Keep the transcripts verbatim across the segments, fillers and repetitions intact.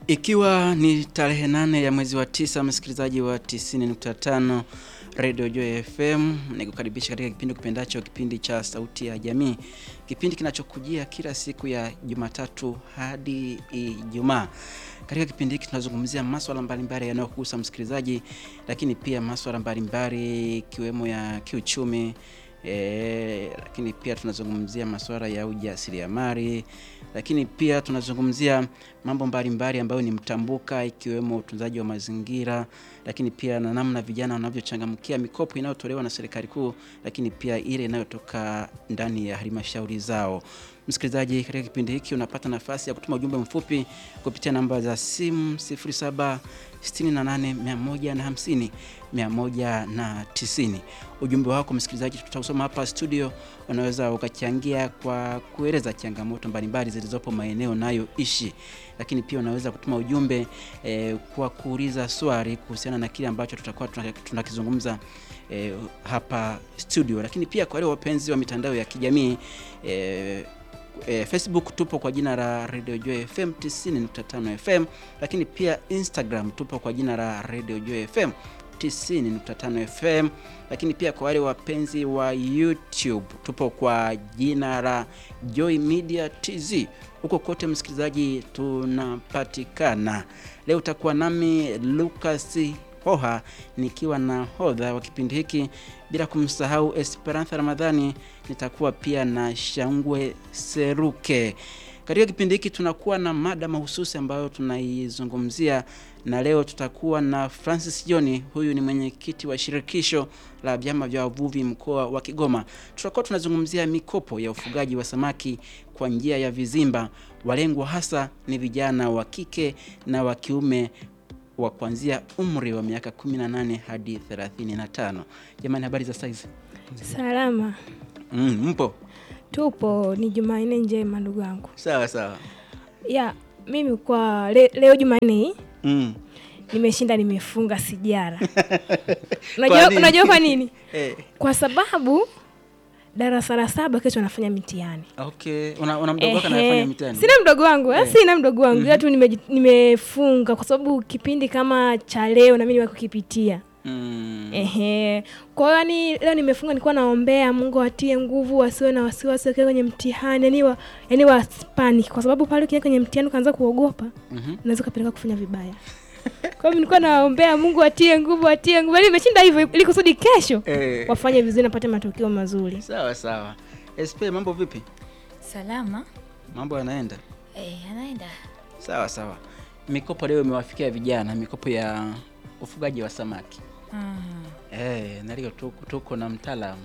Ikiwa ni tarehe nane ya mwezi wa tisa, msikilizaji wa tisini nukta tano Radio Joy F M, nikukaribisha katika kipindi kipendacho, kipindi cha Sauti ya Jamii, kipindi kinachokujia kila siku ya Jumatatu hadi Ijumaa. Katika kipindi hiki tunazungumzia masuala mbalimbali yanayokuhusu msikilizaji, lakini pia masuala mbalimbali ikiwemo ya kiuchumi, E, lakini pia tunazungumzia masuala ya ujasiriamali, lakini pia tunazungumzia mambo mbalimbali ambayo ni mtambuka ikiwemo utunzaji wa mazingira, lakini pia na namna vijana wanavyochangamkia mikopo inayotolewa na serikali kuu, lakini pia ile inayotoka ndani ya halmashauri zao. Msikilizaji, katika kipindi hiki unapata nafasi ya kutuma ujumbe mfupi kupitia namba za simu sifuri saba sita nane mia moja hamsini mia moja tisini. Ujumbe wako msikilizaji tutausoma hapa studio. Unaweza ukachangia kwa kueleza changamoto mbalimbali zilizopo maeneo nayoishi, lakini pia unaweza kutuma ujumbe eh, kwa kuuliza swali kuhusiana na kile ambacho tutakuwa tunakizungumza eh, hapa studio. Lakini pia kwa wale wapenzi wa mitandao ya kijamii, eh, E, Facebook tupo kwa jina la Radio Joy F M tisini nukta tano F M, lakini pia Instagram tupo kwa jina la Radio Joy F M tisini nukta tano F M, lakini pia kwa wale wapenzi wa YouTube tupo kwa jina la Joy Media T Z. Huko kote msikilizaji tunapatikana. Leo utakuwa nami Lucas Hoha nikiwa na hodha wa kipindi hiki, bila kumsahau Esperanza Ramadhani, nitakuwa pia na Shangwe Seruke. Katika kipindi hiki tunakuwa na mada mahususi ambayo tunaizungumzia, na leo tutakuwa na Francis John. Huyu ni mwenyekiti wa shirikisho la vyama vya wavuvi mkoa wa Kigoma. Tutakuwa tunazungumzia mikopo ya ufugaji wa samaki kwa njia ya vizimba. Walengwa hasa ni vijana wa kike na wa kiume wa kuanzia umri wa miaka kumi na nane hadi thelathini na tano. Jamani, habari za saizi? Salama. Mm, mpo? Tupo, ni Jumanne njema ndugu yangu. Sawa sawa. Ya, mimi kwa le, leo Jumanne hii Mm. nimeshinda nimefunga sijara. Unajua unajua kwa nini? Eh. Kwa sababu darasa la saba kesho anafanya mitihani. Okay. Una, una mdogo wako anafanya mitihani? Sina mdogo wangu, eh. Sina mdogo wangu. Mm-hmm. Tu nime, nimefunga kwa sababu kipindi kama cha leo na mimi niwe kukipitia. Mm. Ehe. Kwa hiyo yani leo nimefunga, nilikuwa naombea Mungu atie nguvu, wasiwe na wasiwasi kwenye mtihani, yani wa yani wa panic, kwa sababu pale ukienda kwenye mtihani ukaanza kuogopa, mm-hmm, unaweza kupeleka kufanya vibaya. Kwa hiyo nilikuwa naombea Mungu atie nguvu, atie nguvu. Yaani nimeshinda hivyo ili kusudi kesho eh, wafanye vizuri na pate matokeo mazuri. Sawa sawa. S P, mambo vipi? Salama. Mambo yanaenda? Eh, yanaenda. Sawa sawa. Mikopo leo imewafikia vijana, mikopo ya ufugaji wa samaki. Mhm. Eh, na leo tuko tuko na mtaalamu.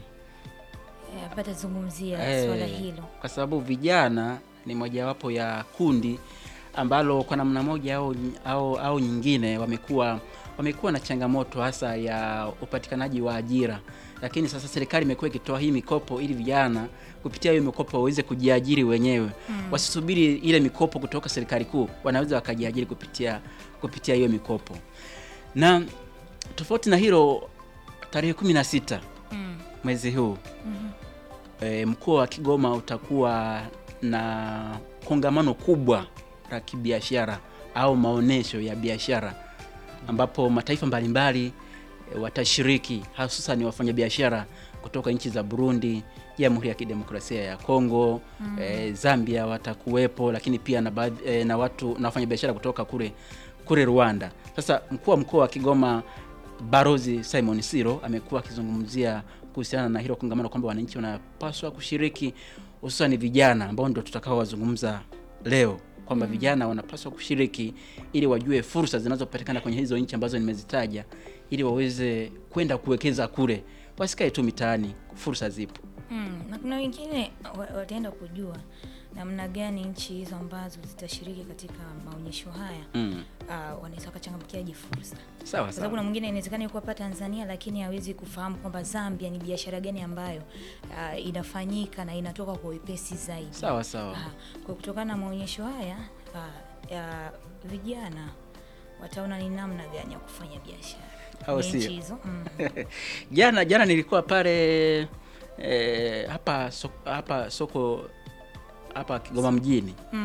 Eh, apata zungumzia eh, swala hilo. Kwa sababu vijana ni mojawapo ya kundi ambalo kwa namna moja au au, au nyingine wamekuwa wamekuwa na changamoto hasa ya upatikanaji wa ajira. Lakini sasa serikali imekuwa ikitoa hii mikopo ili vijana kupitia hiyo mikopo waweze kujiajiri wenyewe. Mm. Wasisubiri ile mikopo kutoka serikali kuu, wanaweza wakajiajiri kupitia kupitia hiyo mikopo. Na tofauti na hilo, tarehe kumi na sita mm, mwezi huu, mm-hmm, e, mkoa wa Kigoma utakuwa na kongamano kubwa la kibiashara au maonesho ya biashara, ambapo mataifa mbalimbali e, watashiriki, hususan wafanyabiashara kutoka nchi za Burundi, Jamhuri ya Kidemokrasia ya Kongo, mm, e, Zambia watakuwepo, lakini pia na baadhi e, na watu na wafanyabiashara kutoka kule kule Rwanda. Sasa mkuu wa mkoa wa Kigoma Barozi Simon Siro amekuwa akizungumzia kuhusiana na hilo kongamano kwamba wananchi wanapaswa kushiriki, hususan vijana ambao ndio tutakao wazungumza leo, kwamba mm, vijana wanapaswa kushiriki ili wajue fursa zinazopatikana kwenye hizo nchi ambazo nimezitaja, ili waweze kwenda kuwekeza kule, wasikae tu mitaani, fursa zipo. Mm, na kuna wengine wataenda kujua namna gani nchi hizo ambazo zitashiriki katika maonyesho haya mm, uh, wanaweza kuchangamkia fursa. Sawa sawa. Kwa sababu kuna mwingine inawezekana yuko hapa Tanzania lakini hawezi kufahamu kwamba Zambia ni biashara gani ambayo uh, inafanyika na inatoka kwa wepesi zaidi. Sawa sawa. Uh, kwa kutokana na maonyesho haya uh, ya vijana wataona ni namna gani ya kufanya biashara. Hao sio. Mm. jana jana nilikuwa pale E, hapa so, hapa soko hapa Kigoma mjini. Mm.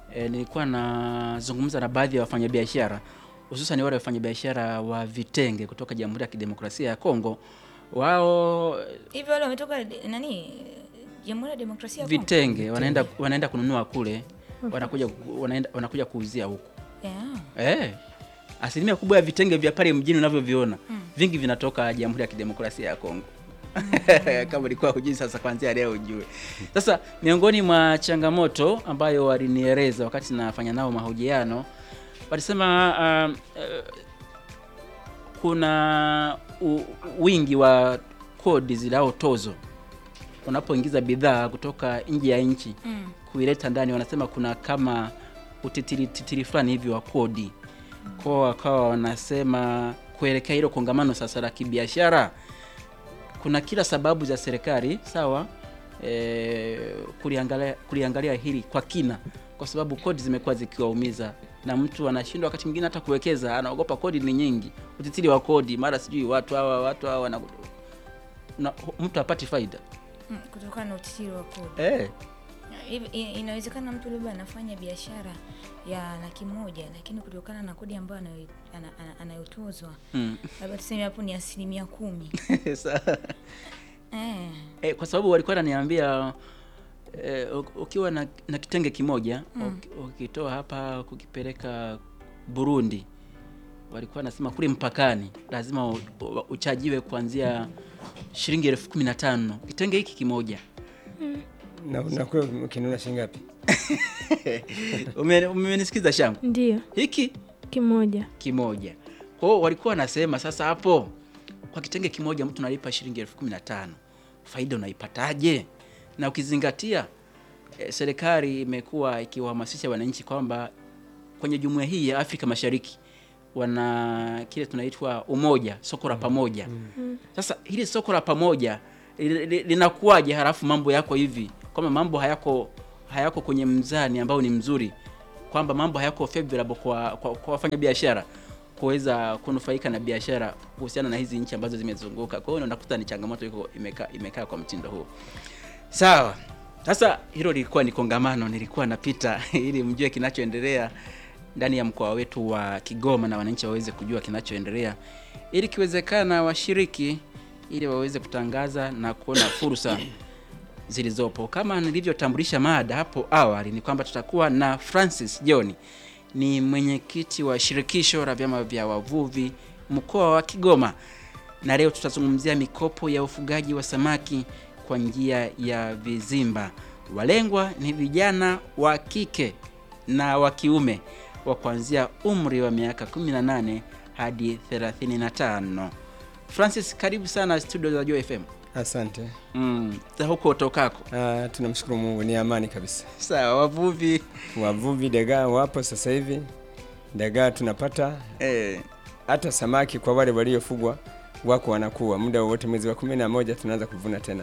e, nilikuwa nazungumza na baadhi ya wafanyabiashara, hususan wale wafanyabiashara wa vitenge kutoka Jamhuri ya Kidemokrasia ya Kongo. Wao Hivi wale wametoka nani? Jamhuri ya Demokrasia ya Kongo. Vitenge wanaenda wanaenda kununua kule, wanakuja wanaenda wanakuja kuuzia huko. Yeah. Eh. Asilimia kubwa ya vitenge vya pale mjini unavyoviona, mm. vingi vinatoka Jamhuri ya Kidemokrasia ya Kongo. Mm. Kama ulikuwa hujui, sasa kuanzia leo ujue. Sasa miongoni mwa changamoto ambayo walinieleza wakati nafanya nao mahojiano, walisema uh, uh, kuna u, wingi wa kodi zilao tozo unapoingiza bidhaa kutoka nje ya nchi, mm. kuileta ndani. Wanasema kuna kama utitiri titiri fulani hivi wa kodi. Kwa wakawa wanasema kuelekea hilo kongamano sasa la kibiashara, kuna kila sababu za serikali sawa e, kuliangalia kuliangalia hili kwa kina, kwa sababu kodi zimekuwa zikiwaumiza na mtu anashindwa wakati mwingine hata kuwekeza, anaogopa kodi ni nyingi, utitiri wa kodi, mara sijui watu hawa watu hawa na, na mtu apati faida mm, kutokana na utitiri wa kodi. Eh. Inawezekana mtu labda anafanya biashara ya laki moja, lakini kutokana na kodi ambayo anayotozwa mm. labda tuseme hapo ni asilimia kumi. Sawa. Eh. Eh, kwa sababu walikuwa wananiambia eh, ukiwa na, na kitenge kimoja mm. ukitoa hapa kukipeleka Burundi, walikuwa nasema kule mpakani lazima u, u, uchajiwe kuanzia shilingi elfu kumi na tano kitenge hiki kimoja. Mm. Na unakuwa kinuna shilingi ngapi? Umenisikiza Shangu? Ndio. Hiki kimoja. Kimoja. Kwa hiyo walikuwa nasema sasa hapo kwa kitenge kimoja mtu analipa shilingi elfu kumi na tano. Faida unaipataje? Na ukizingatia e, serikali imekuwa ikiwahamasisha wananchi kwamba kwenye jumuiya hii ya Afrika Mashariki wana kile tunaitwa umoja, soko la pamoja. Mm. Sasa hili soko la pamoja linakuaje halafu mambo yako hivi, kama mambo hayako hayako kwenye mzani ambao ni mzuri, kwamba mambo hayako favorable kwa kwa, kwa wafanya biashara kuweza kunufaika na biashara kuhusiana na hizi nchi ambazo zimezunguka. Kwa hiyo unakuta ni changamoto iko imekaa imekaa kwa mtindo huo. Sawa. Sasa hilo lilikuwa ni kongamano, nilikuwa napita ili mjue kinachoendelea ndani ya mkoa wetu wa Kigoma na wananchi waweze kujua kinachoendelea, ili kiwezekana washiriki ili waweze kutangaza na kuona fursa zilizopo. Kama nilivyotambulisha mada hapo awali, ni kwamba tutakuwa na Francis John, ni mwenyekiti wa shirikisho la vyama vya wavuvi mkoa wa Kigoma, na leo tutazungumzia mikopo ya ufugaji wa samaki kwa njia ya vizimba. Walengwa ni vijana wa kike na wa kiume wa kuanzia umri wa miaka kumi na nane hadi thelathini na tano. Francis, karibu sana studio za Joy F M. Asante. Mm, za huko utokako? Ah, tunamshukuru Mungu, ni amani kabisa. Sawa, wavuvi wavuvi dagaa wapo sasa hivi. Dagaa tunapata eh, hata samaki kwa wale waliofugwa wako wanakuwa. Muda wote mwezi wa kumi na moja tunaanza kuvuna tena.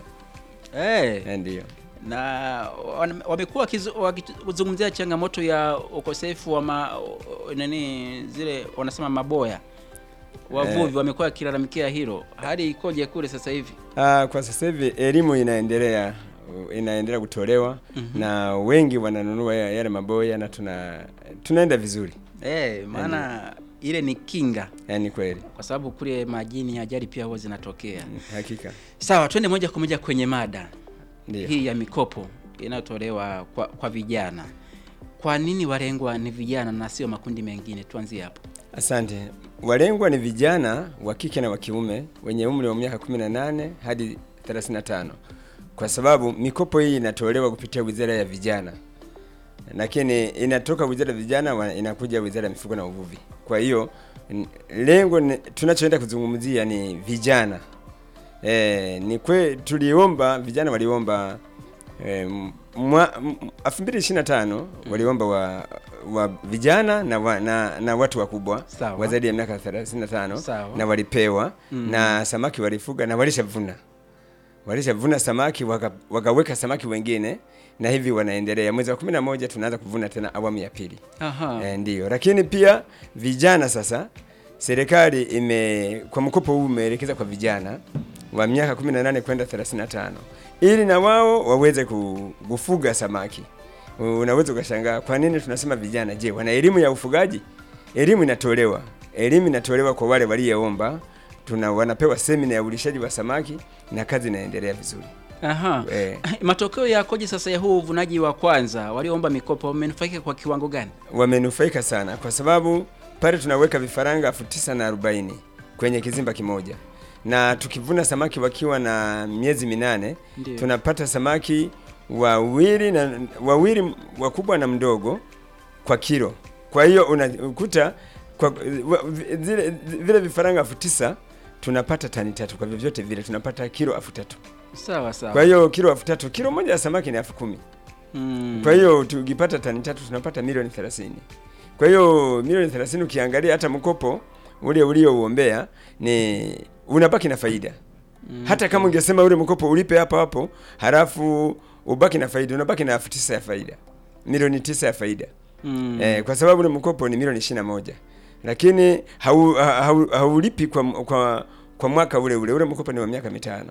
Eh, ndio. Na wamekuwa wakizungumzia changamoto ya ukosefu wa ma, nani zile wanasema maboya. Wavuvi eh, wamekuwa kilalamikia hilo. Hali ikoje kule sasa hivi? Ah, kwa sasa hivi elimu inaendelea inaendelea kutolewa, mm-hmm. na wengi wananunua yale maboya na tuna tunaenda vizuri. Eh, maana ile ni kinga. Yaani kweli. Kwa sababu kule majini ajali pia huwa zinatokea. Hakika. Sawa, twende moja kwa moja kwenye mada. Ndiyo. Hii ya mikopo inayotolewa kwa, kwa vijana. Kwa nini walengwa ni vijana na sio makundi mengine? Tuanzie hapo. Asante. Walengwa ni vijana wa kike na wa kiume wenye umri wa miaka kumi na nane hadi thelathini na tano. Kwa sababu mikopo hii inatolewa kupitia Wizara ya Vijana. Lakini inatoka Wizara ya Vijana inakuja Wizara ya Mifugo na Uvuvi. Kwa hiyo lengo tunachoenda kuzungumzia ni vijana. Eh, ni kwe tuliomba vijana waliomba eh, elfu mbili ishirini na tano waliomba wa, wa vijana na, wa, na na watu wakubwa wa zaidi ya miaka thelathini na tano. Sawa. Na walipewa mm. na samaki walifuga na walishavuna. Walishavuna samaki waka, wakaweka samaki wengine na hivi wanaendelea. Mwezi wa kumi na moja tunaanza kuvuna tena awamu ya pili. Aha. E, ndio. Lakini pia vijana sasa serikali ime kwa mkopo huu umeelekeza kwa vijana wa miaka kumi na nane kwenda thelathini na tano ili na wao waweze kufuga samaki. unaweza ukashangaa kwa nini tunasema vijana. Je, wana elimu ya ufugaji? Elimu inatolewa. Elimu inatolewa kwa wale walioomba. Tuna wanapewa semina ya ulishaji wa samaki na kazi inaendelea vizuri. Aha. Eh. Matokeo yakoje sasa ya huu uvunaji wa kwanza? Walioomba mikopo wamenufaika kwa kiwango gani? Wamenufaika sana kwa sababu pale tunaweka vifaranga elfu tisa na arobaini kwenye kizimba kimoja. Na tukivuna samaki wakiwa na miezi minane, Ndiyo. tunapata samaki wawili na wawili wakubwa na mdogo kwa kilo. Kwa hiyo unakuta kwa zile vile vifaranga elfu tisa tunapata tani tatu, kwa vyovyote vile tunapata kilo elfu tatu. Sawa sawa. Kwa hiyo kilo elfu tatu, kilo moja ya samaki ni elfu kumi. Mm. Kwa hiyo tukipata tani tatu tunapata milioni thelathini. Kwa hiyo milioni thelathini ukiangalia hata mkopo ule uliouombea ni unabaki na faida. Mm. Hata kama ungesema ule mkopo ulipe hapo hapo, halafu ubaki na faida, unabaki na elfu tisa ya faida. Milioni tisa ya faida. Mm. Eh, kwa sababu ule mkopo ni milioni ishirini na moja. Lakini haulipi hau, hau kwa, kwa kwa mwaka ule ule. Ule mkopo ni wa miaka mitano.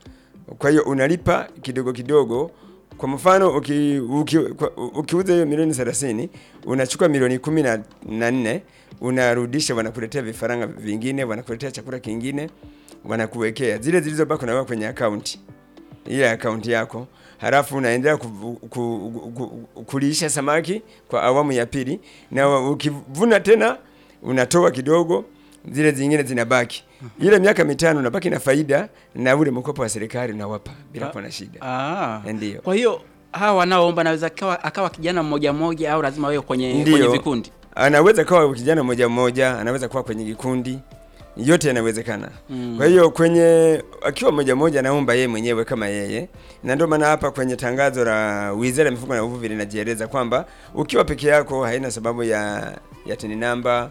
Kwa hiyo unalipa kidogo kidogo. Kwa mfano uki, uki, ukiuza hiyo milioni thelathini, unachukua milioni kumi na nne, unarudisha, wanakuletea vifaranga vingine, wanakuletea chakula kingine, wanakuwekea zile zilizobaki na kwenye account. Ile account yako. Halafu unaendelea ku, ku, ku, ku, kulisha samaki kwa awamu ya pili, na ukivuna tena unatoa kidogo, zile zingine zinabaki. Ile miaka mitano unabaki na faida, na ule mkopo wa serikali unawapa bila kuwa na shida. Ah. Ndio. Kwa hiyo hawa wanaoomba naweza akawa akawa kijana mmoja mmoja au lazima wewe kwenye Ndiyo. kwenye vikundi? Anaweza kawa kijana mmoja mmoja, anaweza kuwa kwenye kikundi. Yote yanawezekana. Mm. Kwa hiyo kwenye akiwa mmoja mmoja naomba yeye mwenyewe kama yeye. Na ndio maana hapa kwenye tangazo la Wizara ya Mifugo na Uvuvi linajieleza kwamba ukiwa peke yako haina sababu ya ya tini namba.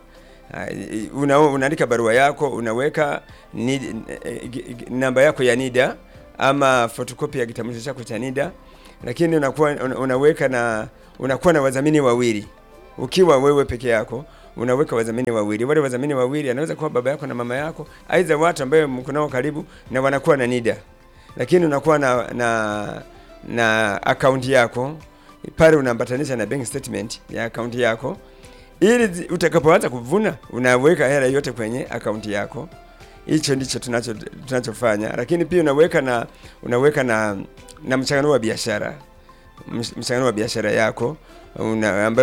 Uh, una, unaandika barua yako, unaweka ni, namba yako ya NIDA ama photocopy ya kitambulisho chako cha NIDA, lakini unakuwa unaweka na unakuwa na wadhamini wawili. Ukiwa wewe peke yako unaweka wadhamini wawili. Wale wadhamini wawili anaweza kuwa baba yako na mama yako, aidha watu ambao mko nao karibu na wanakuwa na NIDA. Lakini unakuwa na na na account yako pale, unaambatanisha na bank statement ya account yako, ili utakapoanza kuvuna unaweka hela yote kwenye account yako. Hicho ndicho tunacho tunachofanya. Lakini pia unaweka na unaweka na na mchanganuo wa biashara. Mchanganuo wa biashara yako una